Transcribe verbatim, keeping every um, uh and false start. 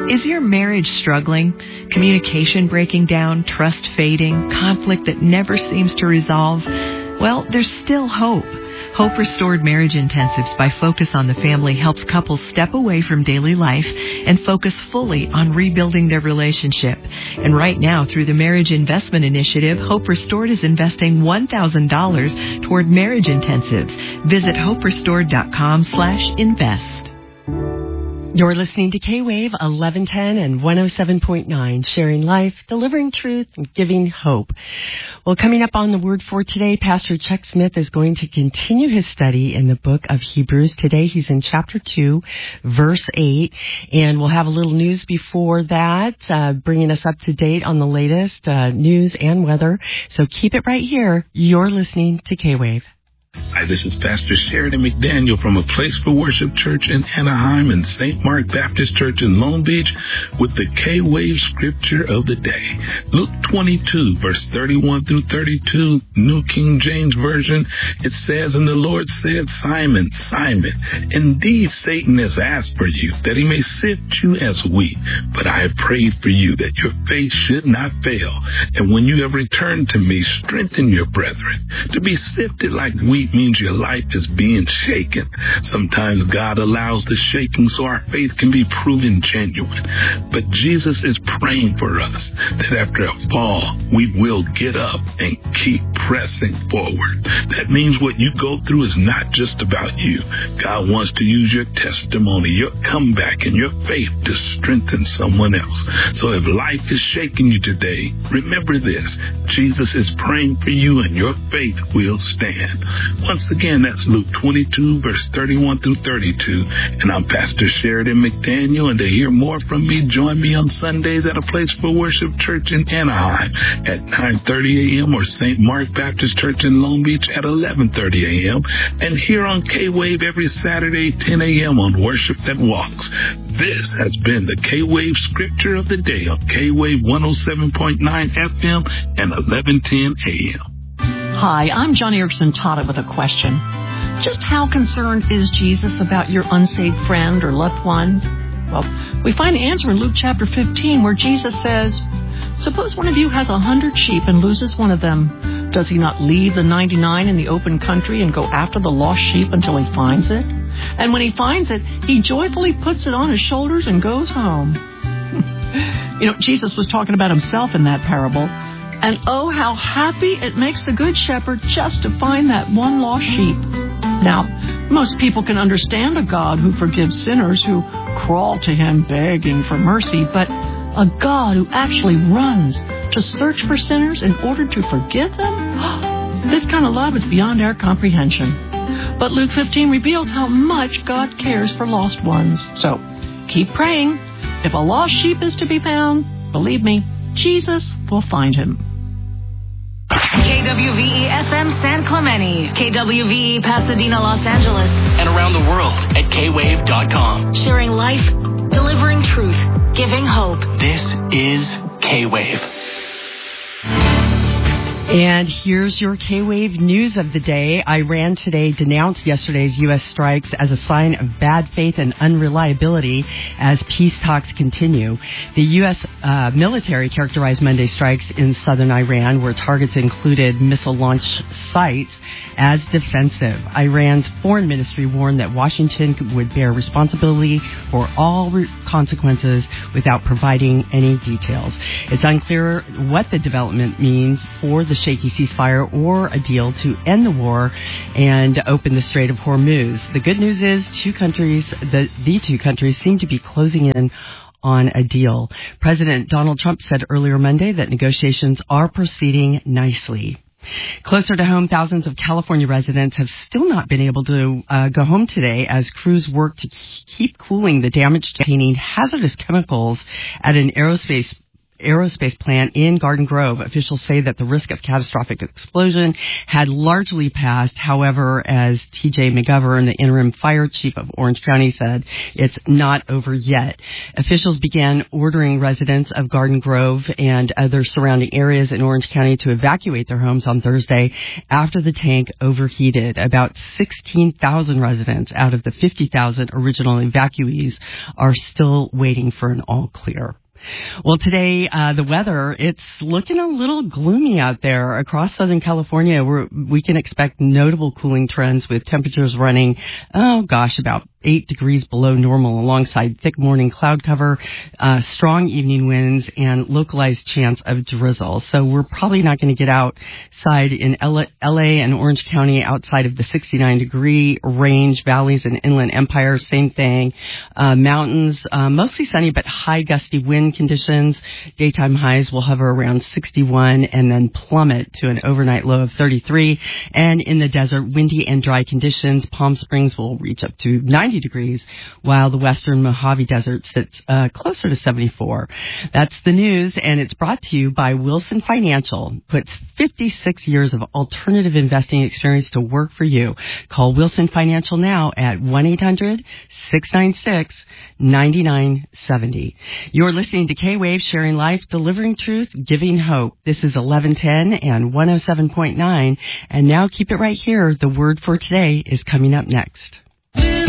Is your marriage struggling? Communication breaking down, trust fading, conflict that never seems to resolve? Well, there's still hope. Hope Restored Marriage Intensives by Focus on the Family helps couples step away from daily life and focus fully on rebuilding their relationship. And right now, through the Marriage Investment Initiative, Hope Restored is investing one thousand dollars toward marriage intensives. Visit hope restored dot com slash invest. You're listening to K-Wave eleven ten and one oh seven point nine, sharing life, delivering truth, and giving hope. Well, coming up on the Word for today, Pastor Chuck Smith is going to continue his study in the book of Hebrews. Today he's in chapter two, verse eight, and we'll have a little news before that, uh, bringing us up to date on the latest uh, news and weather. So keep it right here. You're listening to K-Wave. Hi, this is Pastor Sheridan McDaniel from A Place for Worship Church in Anaheim and Saint Mark Baptist Church in Long Beach with the K-Wave Scripture of the Day. Luke twenty-two, verse thirty-one through thirty-two, New King James Version. It says, "And the Lord said, Simon, Simon, indeed Satan has asked for you, that he may sift you as wheat. But I have prayed for you, that your faith should not fail. And when you have returned to me, strengthen your brethren." To be sifted like wheat means your life is being shaken. Sometimes God allows the shaking so our faith can be proven genuine. But Jesus is praying for us that after a fall, we will get up and keep pressing forward. That means what you go through is not just about you. God wants to use your testimony, your comeback, and your faith to strengthen someone else. So if life is shaking you today, remember this: Jesus is praying for you and your faith will stand. Once again, that's Luke twenty-two, verse thirty-one through thirty-two. And I'm Pastor Sheridan McDaniel. And to hear more from me, join me on Sundays at A Place for Worship Church in Anaheim at nine thirty a.m. or Saint Mark Baptist Church in Long Beach at eleven thirty a.m. And here on K-Wave every Saturday, ten a.m. on Worship That Walks. This has been the K-Wave Scripture of the Day on K-Wave one oh seven point nine F M and eleven ten a.m. Hi, I'm Johnny Erickson Tata with a question. Just how concerned is Jesus about your unsaved friend or loved one? Well, we find the answer in Luke chapter fifteen, where Jesus says, "Suppose one of you has a hundred sheep and loses one of them. Does he not leave the ninety-nine in the open country and go after the lost sheep until he finds it? And when he finds it, he joyfully puts it on his shoulders and goes home." You know, Jesus was talking about himself in that parable. And oh, how happy it makes the good shepherd just to find that one lost sheep. Now, most people can understand a God who forgives sinners who crawl to him begging for mercy, but a God who actually runs to search for sinners in order to forgive them? This kind of love is beyond our comprehension. But Luke fifteen reveals how much God cares for lost ones. So, keep praying. If a lost sheep is to be found, believe me, Jesus will find him. K W V E F M San Clemente, K W V E Pasadena, Los Angeles, and around the world at K wave dot com. Sharing life, delivering truth, giving hope. This is K-Wave. And here's your K-Wave news of the day. Iran today denounced yesterday's U S strikes as a sign of bad faith and unreliability as peace talks continue. The U S uh, military characterized Monday's strikes in southern Iran, where targets included missile launch sites, as defensive. Iran's foreign ministry warned that Washington would bear responsibility for all re- consequences without providing any details. It's unclear what the development means for the shaky ceasefire or a deal to end the war and open the Strait of Hormuz. The good news is two countries, the, the two countries seem to be closing in on a deal. President Donald Trump said earlier Monday that negotiations are proceeding nicely. Closer to home, thousands of California residents have still not been able to uh, go home today as crews work to keep cooling the damage containing hazardous chemicals at an aerospace aerospace plant in Garden Grove. Officials say that the risk of catastrophic explosion had largely passed. However, as T J McGovern, the interim fire chief of Orange County, said, it's not over yet. Officials began ordering residents of Garden Grove and other surrounding areas in Orange County to evacuate their homes on Thursday after the tank overheated. About sixteen thousand residents out of the fifty thousand original evacuees are still waiting for an all clear. Well, today, uh, the weather, it's looking a little gloomy out there. Across Southern California, we're, we can expect notable cooling trends with temperatures running, oh gosh, about eight degrees below normal alongside thick morning cloud cover, uh, strong evening winds, and localized chance of drizzle. So we're probably not going to get outside in L A and Orange County outside of the sixty-nine degree range. Valleys and Inland Empire, same thing. Uh, mountains, uh, mostly sunny but high gusty wind conditions. Daytime highs will hover around sixty-one and then plummet to an overnight low of thirty-three. And in the desert, windy and dry conditions. Palm Springs will reach up to ninety degrees, while the western Mojave Desert sits uh, closer to seventy-four. That's the news, and it's brought to you by Wilson Financial. Puts fifty-six years of alternative investing experience to work for you. Call Wilson Financial now at one eight hundred six nine six nine nine seven zero. You're listening to K-Wave, sharing life, delivering truth, giving hope. This is eleven ten and one oh seven point nine, and now keep it right here. The word for today is coming up next.